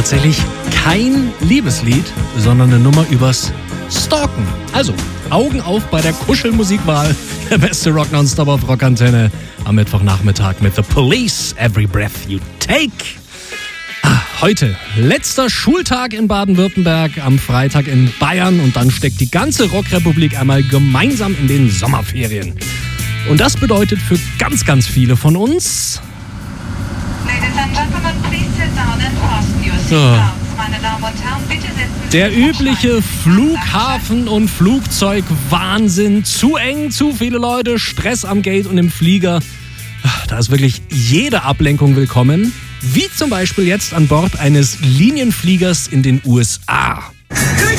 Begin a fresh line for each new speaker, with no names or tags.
tatsächlich kein Liebeslied, sondern eine Nummer übers Stalken. Also, Augen auf bei der Kuschelmusikwahl. Der beste Rock Nonstop auf Rockantenne am Mittwochnachmittag mit The Police, Every Breath You Take. Heute letzter Schultag in Baden-Württemberg, am Freitag in Bayern und dann steckt die ganze Rockrepublik einmal gemeinsam in den Sommerferien. Und das bedeutet für ganz, ganz viele von uns...
Meine Damen und Herren, bitte setzen
der übliche Flughafen- und Flugzeugwahnsinn. Zu eng, zu viele Leute, Stress am Gate und im Flieger. Da ist wirklich jede Ablenkung willkommen. Wie zum Beispiel jetzt an Bord eines Linienfliegers in den USA.